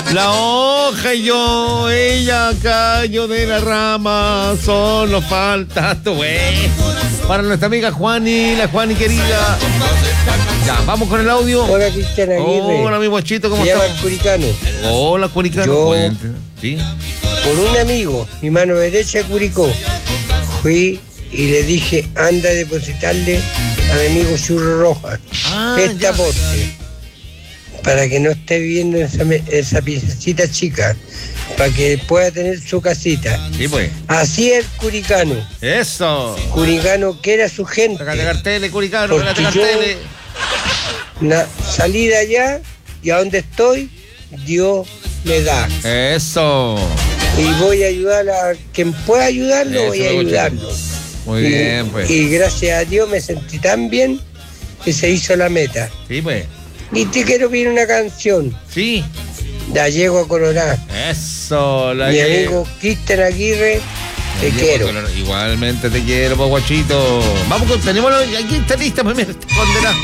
La hoja y yo, ella cayó de la rama, solo falta tu güey. Para nuestra amiga Juani, la Juani querida. Ya, vamos con el audio. Hola, Cristian Aguirre. Hola, mi guachito, ¿cómo Se llama estás? el Curicano. Hola, Curicano. Yo- Cuente. ¿Sí? Por un amigo, mi mano derecha Curicó, fui y le dije, anda a depositarle a mi amigo Churro Rojas este ya. aporte, para que no esté viviendo esa piececita chica, para que pueda tener su casita. Sí, pues. Así es el Curicano. Eso. Curicano quiere a su gente. Sácate carteles, Curicano, Porque sácate yo- carteles. Salí de allá y a donde estoy, Dios me da. Eso. Y voy a ayudar a quien pueda ayudarlo, Eso, voy a me gusta. ayudarlo. Muy bien, pues. Y gracias a Dios me sentí tan bien que se hizo la meta. Sí, pues. Y te quiero pedir una canción. Sí. La llego a Colorado. Eso. La Mi que- amigo Cristian Aguirre, te Llevo quiero. color. Igualmente te quiero, pues, guachito. Vamos con, tenemos aquí está lista, pues mira, está condenado.